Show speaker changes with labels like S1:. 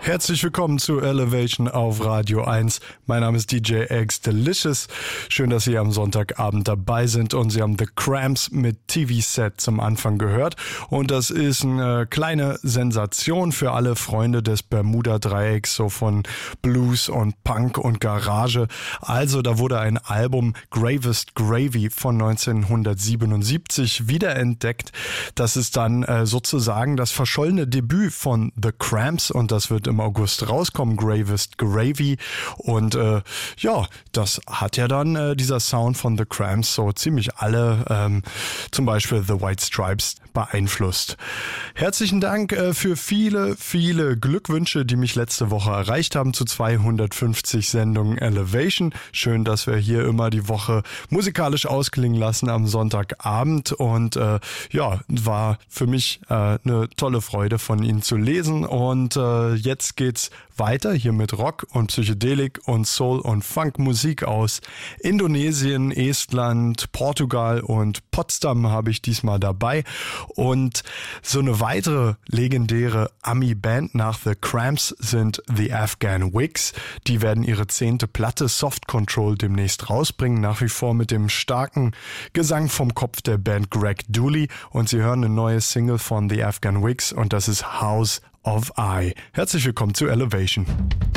S1: Herzlich willkommen zu Elevation auf Radio 1. Mein Name ist DJ X Delicious. Schön, dass Sie am Sonntagabend dabei sind und Sie haben The Cramps mit TV-Set zum Anfang gehört. Und das ist eine kleine Sensation für alle Freunde des Bermuda-Dreiecks, so von Blues und Punk und Garage. Also da wurde ein Album Gravest Gravy von 1977 wiederentdeckt. Das ist dann sozusagen das verschollene Debüt von The Cramps und das wird im August rauskommen, Gravest Gravy. Und das hat ja dann dieser Sound von The Cramps so ziemlich alle, zum Beispiel The White Stripes, beeinflusst. Herzlichen Dank für viele, viele Glückwünsche, die mich letzte Woche erreicht haben zu 250 Sendungen Elevation. Schön, dass wir hier immer die Woche musikalisch ausklingen lassen am Sonntagabend und war für mich eine tolle Freude von Ihnen zu lesen und jetzt geht's weiter hier mit Rock und Psychedelik und Soul und Funk Musik aus Indonesien, Estland, Portugal und Potsdam habe ich diesmal dabei. Und so eine weitere legendäre Ami-Band nach The Cramps sind The Afghan Wigs. Die werden ihre 10. Platte Soft Control demnächst rausbringen, nach wie vor mit dem starken Gesang vom Kopf der Band Greg Dooley. Und Sie hören eine neue Single von The Afghan Wigs und das ist House of I. Herzlich willkommen zu Elevation.